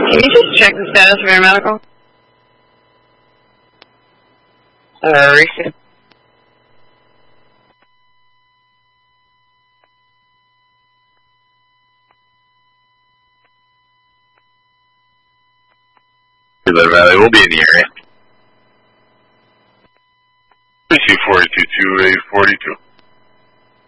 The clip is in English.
Can you just check the status of your medical? Risa. Valley will be in the area. Issue 42-2A42.